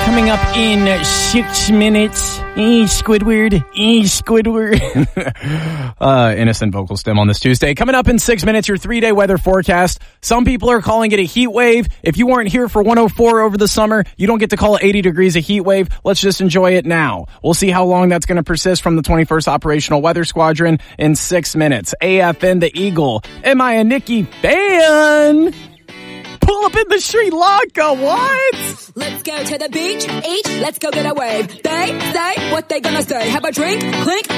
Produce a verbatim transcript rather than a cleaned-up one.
Coming up in six minutes, eh, Squidward, eh, Squidward. uh, innocent vocal stem on this Tuesday. Coming up in six minutes, your three-day weather forecast. Some people are calling it a heat wave. If you weren't here for one oh four over the summer, you don't get to call eighty degrees a heat wave. Let's just enjoy it now. We'll see how long that's going to persist from the twenty-first Operational Weather Squadron in six minutes. A F N The Eagle. Am I a Nikki fan? Pull up in the Sri Lanka, what? Let's go to the beach, eat, let's go get a wave. They say what they gonna say. Have a drink, clink,